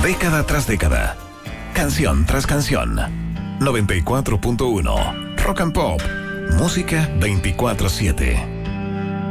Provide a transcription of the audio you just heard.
década tras década, canción tras canción. 94.1 Rock and Pop, música 24/7.